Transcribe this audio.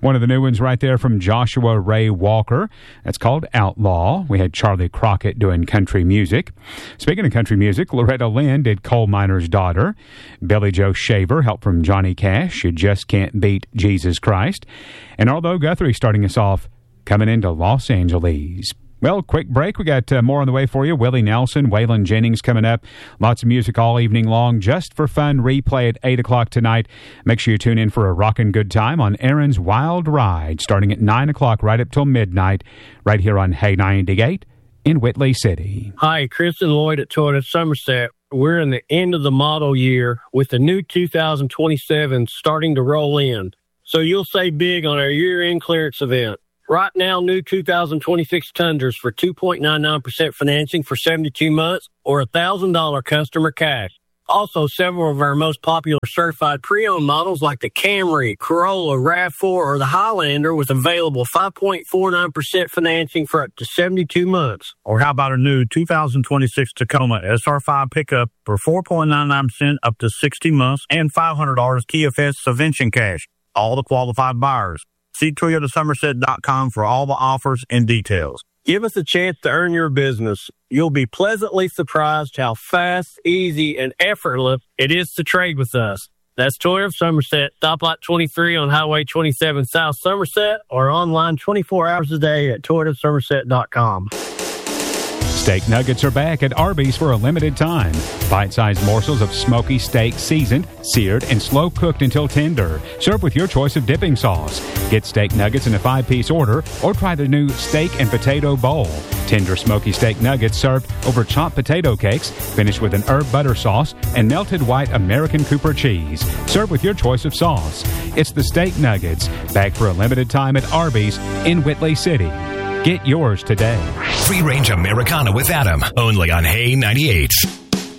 One of the new ones right there from Joshua Ray Walker. That's called Outlaw. We had Charlie Crockett doing country music. Speaking of country music, Loretta Lynn did Coal Miner's Daughter. Billy Joe Shaver, help from Johnny Cash, You Just Can't Beat Jesus Christ. And Arlo Guthrie starting us off, Coming Into Los Angeles. Well, quick break. We got more on the way for you. Willie Nelson, Waylon Jennings coming up. Lots of music all evening long, just for fun. Replay at 8 o'clock tonight. Make sure you tune in for a rockin' good time on Aaron's Wild Ride, starting at 9 o'clock right up till midnight, right here on Hay 98 in Whitley City. Hi, Chris and Lloyd at Toyota Somerset. We're in the end of the model year with the new 2027 starting to roll in. So you'll save big on our year-end clearance event. Right now, new 2026 Tundras for 2.99% financing for 72 months or $1,000 customer cash. Also, several of our most popular certified pre-owned models like the Camry, Corolla, RAV4, or the Highlander with available 5.49% financing for up to 72 months. Or how about a new 2026 Tacoma SR5 pickup for 4.99% up to 60 months and $500 TFS subvention cash. All the qualified buyers. See ToyotaSomerset.com for all the offers and details. Give us a chance to earn your business. You'll be pleasantly surprised how fast, easy, and effortless it is to trade with us. That's Toyota Somerset, Stoplight 23 on Highway 27 South Somerset, or online 24 hours a day at ToyotaSomerset.com. Steak nuggets are back at Arby's for a limited time. Bite-sized morsels of smoky steak seasoned, seared, and slow-cooked until tender. Serve with your choice of dipping sauce. Get steak nuggets in a 5-piece order or try the new steak and potato bowl. Tender smoky steak nuggets served over chopped potato cakes, finished with an herb butter sauce and melted white American Cooper cheese. Serve with your choice of sauce. It's the steak nuggets, back for a limited time at Arby's in Whitley City. Get yours today. Free Range Americana with Adam, only on Hay 98.